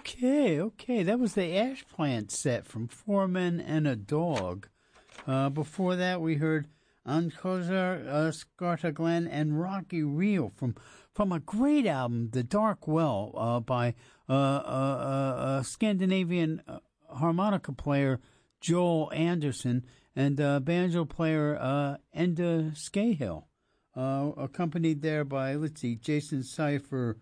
Okay. That was the Ash Plant set from Four Men and a Dog. Before that, we heard Ankozar, Skarta Glenn, and Rocky Reel from a great album, The Dark Well, by Scandinavian harmonica player Joel Anderson and banjo player Enda Scahill, accompanied there by, Jason Cipher,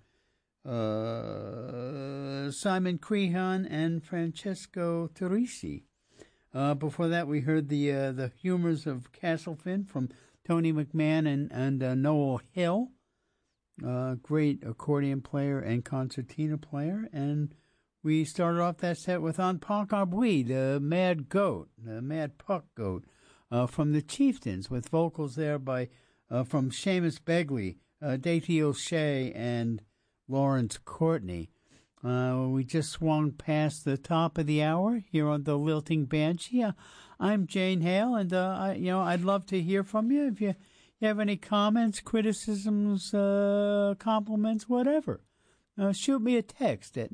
Simon Crehan, and Francesco Teresi. Before that, we heard the Humors of Castlefin from Tony McMahon and Noel Hill, great accordion player and concertina player. And we started off that set with En Pank Arbui, the Mad Puck Goat, from the Chieftains, with vocals there by from Seamus Begley, Daisy O'Shea, and Lawrence Courtney. We just swung past the top of the hour here on the Lilting Banshee. I'm Jane Hale, and I'd love to hear from you. If you have any comments, criticisms, compliments, whatever, shoot me a text at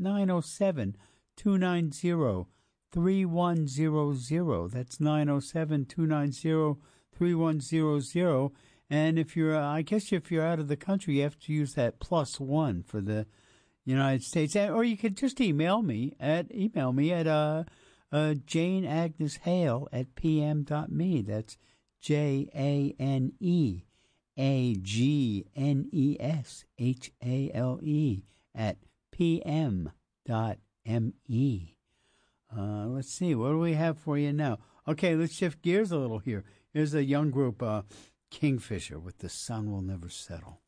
907-290-3100. That's 907-290-3100. And if you're out of the country, you have to use that +1 for the United States, or you could just email me at janeagneshale@pm.me. That's JANEAGNESHALE@pm.me. Let's see, what do we have for you now? Okay, let's shift gears a little here. Here's a young group, Kingfisher, with The Sun Will Never Settle.